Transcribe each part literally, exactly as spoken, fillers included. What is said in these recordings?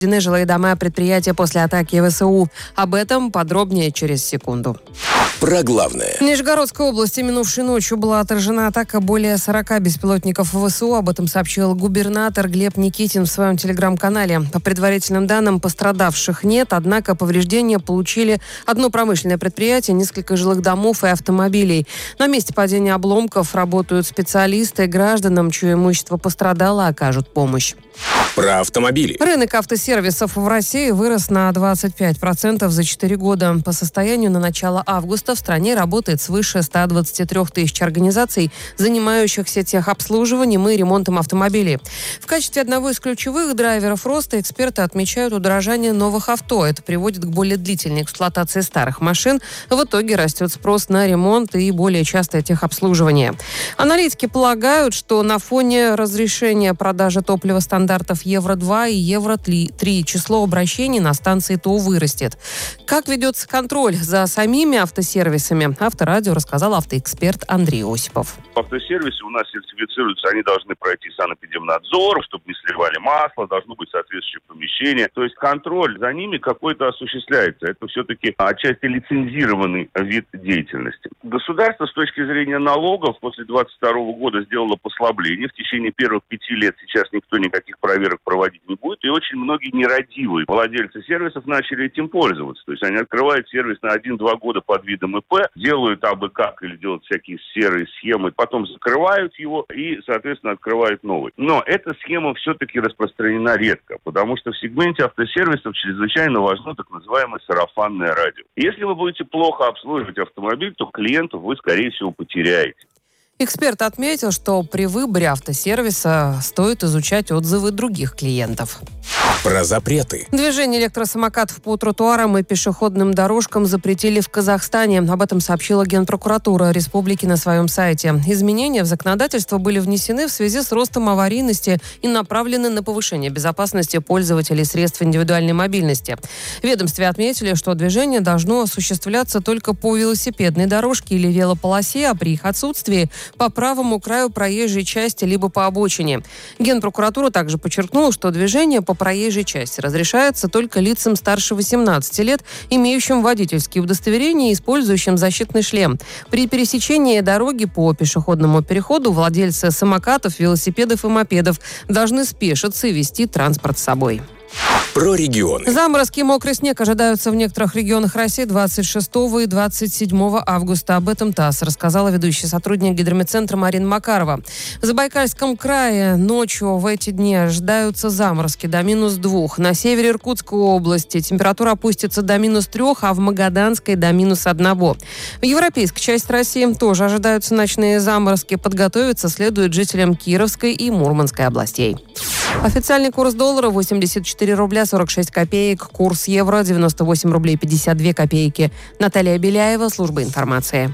жилые дома предприятия после атаки ВСУ. Об этом подробнее через секунду. Про главное. В Нижегородской области минувшей ночью была отражена атака более сорока беспилотников ВСУ. Об этом сообщил губернатор Глеб Никитин в своем телеграм-канале. По предварительным данным, пострадавших нет, однако повреждения получили одно промышленное предприятие, несколько жилых домов и автомобилей. На месте падения обломков работают специалисты. Гражданам, чье имущество пострадало, окажут помощь. Про автомобили. Рынок автосервисов в России вырос на двадцать пять процентов за четыре года. По состоянию на начало августа в стране работает свыше ста двадцати трёх тысяч организаций, занимающихся техобслуживанием и ремонтом автомобилей. В качестве одного из ключевых драйверов роста эксперты отмечают удорожание новых авто. Это приводит к более длительной эксплуатации старых машин. В итоге растет спрос на ремонт и более частое техобслуживание. Аналитики полагают, что на фоне разрешения продажи топлива стандартов Евро два и Евро три число обращений на станции ТО вырастет. Как ведется контроль за самими автосервисами, Авторадио рассказал автоэксперт Андрей Осипов. Автосервисы у нас сертифицируются, они должны пройти санэпидемнадзор, чтобы не сливали масло, должно быть соответствующее помещение. То есть контроль за ними какой-то осуществляется. Это все-таки отчасти лицензированный вид деятельности. Государство с точки зрения налогов после двадцать второго года сделало послабление. В течение первых пяти лет сейчас никто никаких проверок проводить не будет. И очень многие нерадивые владельцы сервисов начали этим пользоваться. То есть они открывают сервис на один-два года под видом ИП, делают абы как или делают всякие серые схемы, потом закрывают его и, соответственно, открывают новый. Но эта схема все-таки распространена редко, потому что в сегменте автосервисов чрезвычайно важно так называемое сарафанное радио. Если вы будете плохо обслуживать автомобиль, то клиентов вы, скорее всего, потеряете. Эксперт отметил, что при выборе автосервиса стоит изучать отзывы других клиентов. Про запреты. Движение электросамокатов по тротуарам и пешеходным дорожкам запретили в Казахстане. Об этом сообщила Генпрокуратура республики на своем сайте. Изменения в законодательство были внесены в связи с ростом аварийности и направлены на повышение безопасности пользователей средств индивидуальной мобильности. В ведомстве отметили, что движение должно осуществляться только по велосипедной дорожке или велополосе, а при их отсутствии по правому краю проезжей части либо по обочине. Генпрокуратура также подчеркнула, что движение по проезжей части разрешается только лицам старше восемнадцати лет, имеющим водительские удостоверения и использующим защитный шлем. При пересечении дороги по пешеходному переходу владельцы самокатов, велосипедов и мопедов должны спешиться и вести транспорт с собой. Про регионы. Заморозки и мокрый снег ожидаются в некоторых регионах России двадцать шестого и двадцать седьмого августа. Об этом ТАСС рассказала ведущий сотрудник гидрометцентра Марина Макарова. В Забайкальском крае ночью в эти дни ожидаются заморозки до минус двух. На севере Иркутской области температура опустится до минус трех, а в Магаданской до минус одного. В европейской части России тоже ожидаются ночные заморозки. Подготовиться следует жителям Кировской и Мурманской областей. Официальный курс доллара восемьдесят четыре рубля сорок шесть копеек. Курс евро девяносто восемь рублей пятьдесят две копейки. Наталья Беляева, служба информации.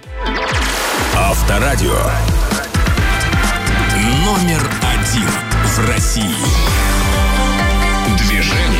Авторадио. Номер один в России.